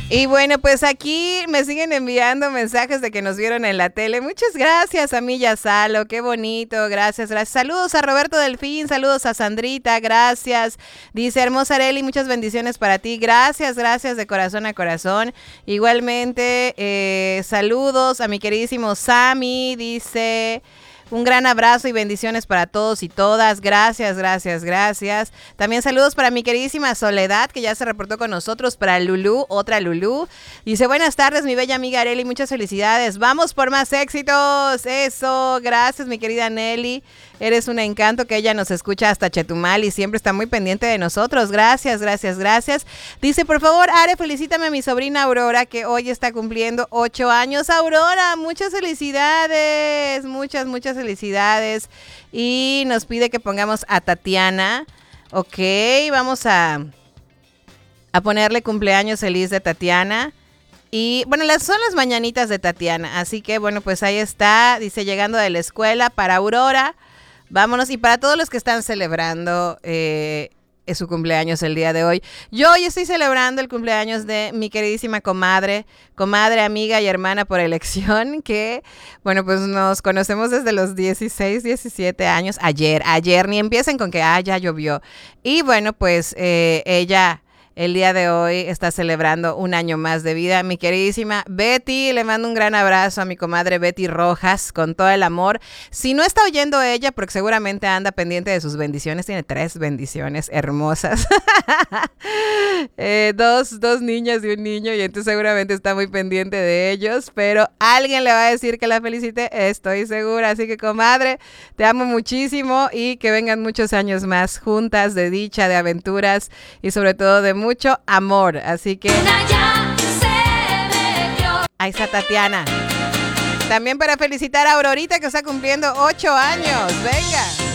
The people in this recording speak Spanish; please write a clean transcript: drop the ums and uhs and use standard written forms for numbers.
Y bueno, pues aquí me siguen enviando mensajes de que nos vieron en la tele. Muchas gracias a Milla Salo, qué bonito, gracias, gracias. Saludos a Roberto Delfín, saludos a Sandrita, gracias. Dice hermosa Arely, muchas bendiciones para ti, gracias, gracias de corazón a corazón. Igualmente, saludos a mi queridísimo Sammy, dice... Un gran abrazo y bendiciones para todos y todas. Gracias, gracias, gracias. También saludos para mi queridísima Soledad, que ya se reportó con nosotros, para Lulú, otra Lulú. Dice, buenas tardes, mi bella amiga Arely, muchas felicidades. Vamos por más éxitos. Eso, gracias, mi querida Nelly. Eres un encanto, que ella nos escucha hasta Chetumal y siempre está muy pendiente de nosotros. Gracias, gracias, gracias. Dice, por favor, Are, felicítame a mi sobrina Aurora, que hoy está cumpliendo 8 años. Aurora, muchas felicidades. Muchas, muchas felicidades. Y nos pide que pongamos a Tatiana. Ok, vamos a ponerle cumpleaños feliz de Tatiana. Y bueno, son las mañanitas de Tatiana. Así que bueno, pues ahí está. Dice, llegando de la escuela para Aurora. Vámonos, y para todos los que están celebrando su cumpleaños el día de hoy. Yo hoy estoy celebrando el cumpleaños de mi queridísima comadre, amiga y hermana por elección, que, bueno, pues nos conocemos desde los 16, 17 años. Ayer, ni empiecen con que, ya llovió. Y bueno, pues ella... El día de hoy está celebrando un año más de vida. Mi queridísima Betty, le mando un gran abrazo a mi comadre Betty Rojas con todo el amor. Si no está oyendo ella, porque seguramente anda pendiente de sus bendiciones, tiene 3 bendiciones hermosas. Dos niñas y un niño, y entonces seguramente está muy pendiente de ellos, pero alguien le va a decir que la felicite, estoy segura. Así que, comadre, te amo muchísimo y que vengan muchos años más juntas, de dicha, de aventuras y sobre todo de mucho amor. Así que ahí está Tatiana. También para felicitar a Aurorita, que está cumpliendo 8 años. Venga.